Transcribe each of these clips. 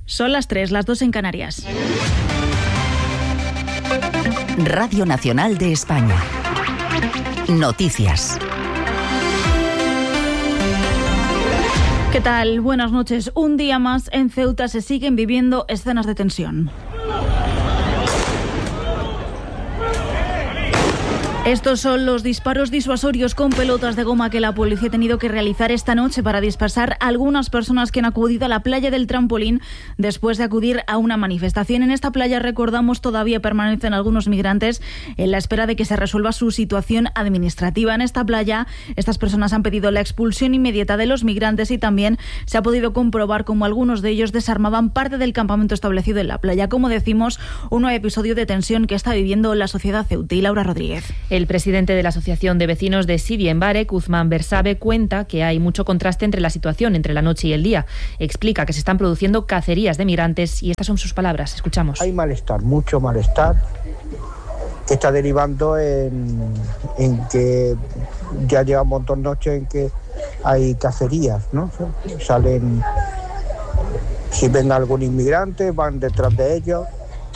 Son las 3, las 2 en Canarias. Radio Nacional de España. Noticias. ¿Qué tal? Buenas noches. Un día más en Ceuta se siguen viviendo escenas de tensión. Estos son los disparos disuasorios con pelotas de goma que la policía ha tenido que realizar esta noche para dispersar a algunas personas que han acudido a la playa del Trampolín después de acudir a una manifestación. En esta playa, recordamos, todavía permanecen algunos migrantes en la espera de que se resuelva su situación administrativa. En esta playa, estas personas han pedido la expulsión inmediata de los migrantes y también se ha podido comprobar cómo algunos de ellos desarmaban parte del campamento establecido en la playa. Como decimos, un nuevo episodio de tensión que está viviendo la sociedad ceutí. Laura Rodríguez. El presidente de la Asociación de Vecinos de Sidi en Barek, Uzman Bersabe, cuenta que hay mucho contraste entre la situación entre la noche y el día. Explica que se están produciendo cacerías de migrantes y estas son sus palabras. Escuchamos. Hay malestar, mucho malestar, que está derivando en que ya llevamos 2 noches en que hay cacerías, ¿no? Salen, si ven algún inmigrante, van detrás de ellos.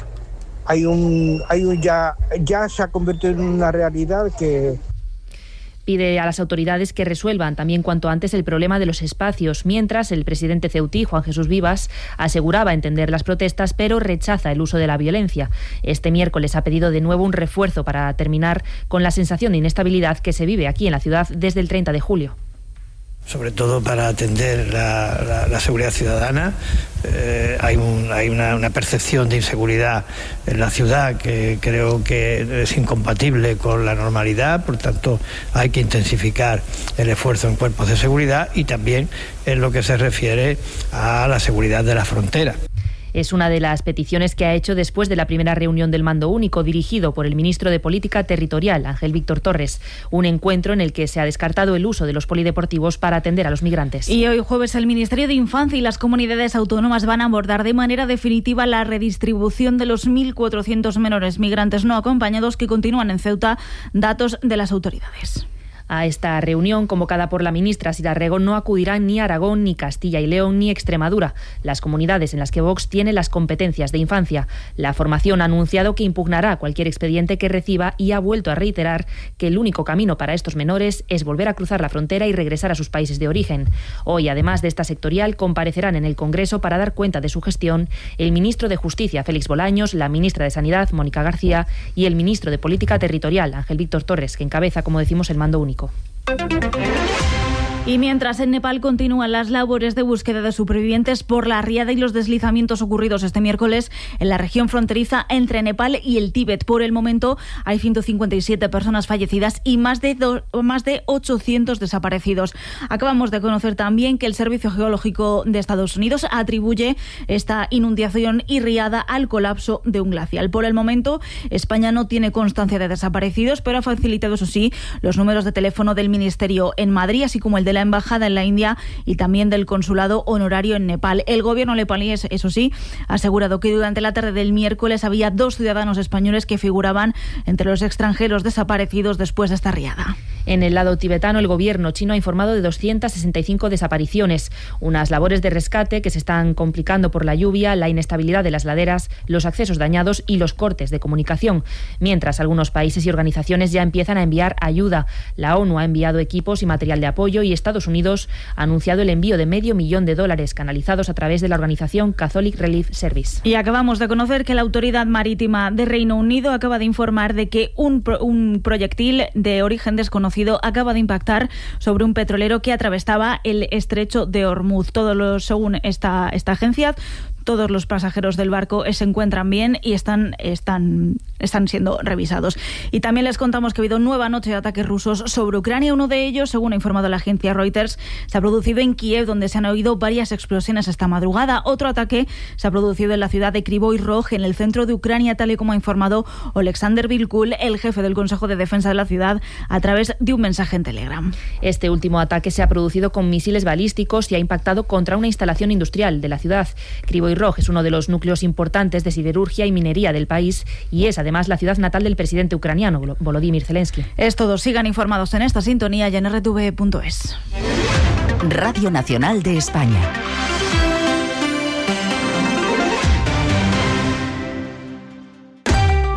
Ya se ha convertido en una realidad que... Pide a las autoridades que resuelvan también cuanto antes el problema de los espacios, mientras el presidente ceutí, Juan Jesús Vivas, aseguraba entender las protestas, pero rechaza el uso de la violencia. Este miércoles ha pedido de nuevo un refuerzo para terminar con la sensación de inestabilidad que se vive aquí en la ciudad desde el 30 de julio. Sobre todo para atender la seguridad ciudadana. Hay una percepción de inseguridad en la ciudad que creo que es incompatible con la normalidad, por tanto hay que intensificar el esfuerzo en cuerpos de seguridad y también en lo que se refiere a la seguridad de la frontera. Es una de las peticiones que ha hecho después de la primera reunión del Mando Único dirigido por el ministro de Política Territorial, Ángel Víctor Torres, un encuentro en el que se ha descartado el uso de los polideportivos para atender a los migrantes. Y hoy jueves el Ministerio de Infancia y las comunidades autónomas van a abordar de manera definitiva la redistribución de los 1.400 menores migrantes no acompañados que continúan en Ceuta, datos de las autoridades. A esta reunión, convocada por la ministra Sira Rego, no acudirán ni Aragón, ni Castilla y León, ni Extremadura, las comunidades en las que Vox tiene las competencias de infancia. La formación ha anunciado que impugnará cualquier expediente que reciba y ha vuelto a reiterar que el único camino para estos menores es volver a cruzar la frontera y regresar a sus países de origen. Hoy, además de esta sectorial, comparecerán en el Congreso para dar cuenta de su gestión el ministro de Justicia, Félix Bolaños, la ministra de Sanidad, Mónica García, y el ministro de Política Territorial, Ángel Víctor Torres, que encabeza, como decimos, el Mando Único. Y mientras en Nepal continúan las labores de búsqueda de supervivientes por la riada y los deslizamientos ocurridos este miércoles en la región fronteriza entre Nepal y el Tíbet. Por el momento hay 157 personas fallecidas y más de 800 desaparecidos. Acabamos de conocer también que el Servicio Geológico de Estados Unidos atribuye esta inundación y riada al colapso de un glacial. Por el momento, España no tiene constancia de desaparecidos, pero ha facilitado, eso sí, los números de teléfono del Ministerio en Madrid, así como el de la embajada en la India y también del consulado honorario en Nepal. El gobierno nepalí, eso sí, ha asegurado que durante la tarde del miércoles había 2 ciudadanos españoles que figuraban entre los extranjeros desaparecidos después de esta riada. En el lado tibetano, el gobierno chino ha informado de 265 desapariciones, unas labores de rescate que se están complicando por la lluvia, la inestabilidad de las laderas, los accesos dañados y los cortes de comunicación. Mientras, algunos países y organizaciones ya empiezan a enviar ayuda. La ONU ha enviado equipos y material de apoyo y Estados Unidos ha anunciado el envío de $500,000 canalizados a través de la organización Catholic Relief Service. Y acabamos de conocer que la Autoridad Marítima de Reino Unido acaba de informar de que un proyectil de origen desconocido acaba de impactar sobre un petrolero que atravesaba el estrecho de Hormuz. Según esta agencia, todos los pasajeros del barco se encuentran bien y están siendo revisados. Y también les contamos que ha habido nueva noche de ataques rusos sobre Ucrania. Uno de ellos, según ha informado la agencia Reuters, se ha producido en Kiev, donde se han oído varias explosiones esta madrugada. Otro ataque se ha producido en la ciudad de Kryvyi Rog, en el centro de Ucrania, tal y como ha informado Oleksandr Vilkul, el jefe del Consejo de Defensa de la ciudad, a través de un mensaje en Telegram. Este último ataque se ha producido con misiles balísticos y ha impactado contra una instalación industrial de la ciudad. Kryvyi Rog es uno de los núcleos importantes de siderurgia y minería del país y es además la ciudad natal del presidente ucraniano, Volodymyr Zelensky. Es todo. Sigan informados en esta sintonía y en rtv.es. Radio Nacional de España.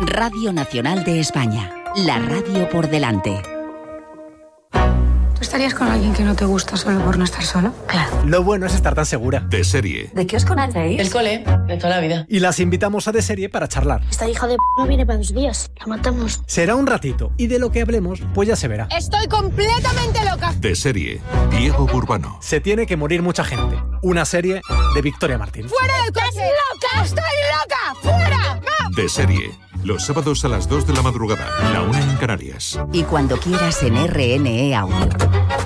Radio Nacional de España. La radio por delante. ¿Tú estarías con alguien que no te gusta solo por no estar solo? Claro. Lo bueno es estar tan segura. De Serie. ¿De qué os conocéis? El cole, de toda la vida. Y las invitamos a De Serie para charlar. Esta hija de no viene para 2 días. La matamos. Será un ratito y de lo que hablemos, pues ya se verá. Estoy completamente loca. De Serie. Diego Burbano. Se tiene que morir mucha gente. Una serie de Victoria Martín. ¡Fuera del coche! ¡Estás loca! ¡Estoy loca! ¡Fuera! ¡No! De Serie. Los sábados a las 2 de la madrugada. La 1 en Canarias. Y cuando quieras en RNE Audio.